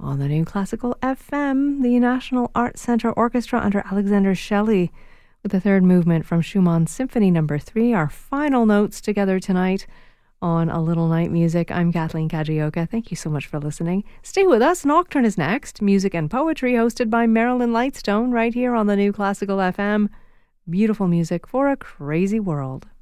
On the New Classical FM, the National Arts Centre Orchestra under Alexander Shelley with the third movement from Schumann's Symphony No. 3, our final notes together tonight on A Little Night Music. I'm Kathleen Kajioka. Thank you so much for listening. Stay with us. Nocturne is next. Music and poetry hosted by Marilyn Lightstone right here on the New Classical FM. Beautiful music for a crazy world.